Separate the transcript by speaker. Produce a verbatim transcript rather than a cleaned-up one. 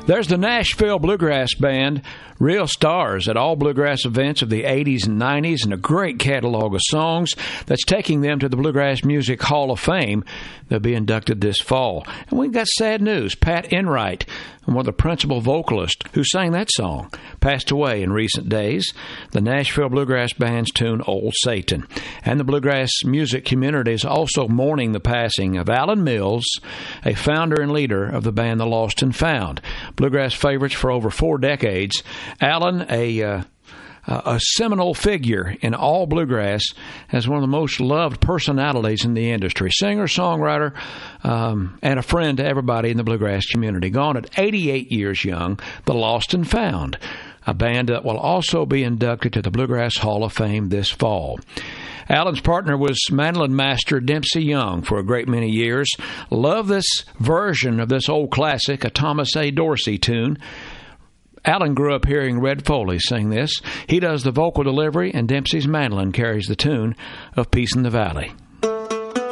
Speaker 1: There's the Nashville Bluegrass Band, real stars at all bluegrass events of the eighties and nineties, and a great catalog of songs that's taking them to the Bluegrass Music Hall of Fame. They'll be inducted this fall. And we've got sad news. Pat Enright, one of the principal vocalists who sang that song, passed away in recent days. The Nashville Bluegrass Band's tune, Old Satan. And the bluegrass music community is also mourning the passing of Alan Mills, a founder and leader of the band The Lost and Found. Bluegrass favorites for over four decades. Alan, a uh, a seminal figure in all bluegrass, as one of the most loved personalities in the industry. Singer, songwriter, um, and a friend to everybody in the bluegrass community. Gone at eighty-eight years young, The Lost and Found, a band that will also be inducted to the Bluegrass Hall of Fame this fall. Alan's partner was mandolin master Dempsey Young for a great many years. Love this version of this old classic, a Thomas A. Dorsey tune. Alan grew up hearing Red Foley sing this. He does the vocal delivery, and Dempsey's mandolin carries the tune of Peace in the Valley.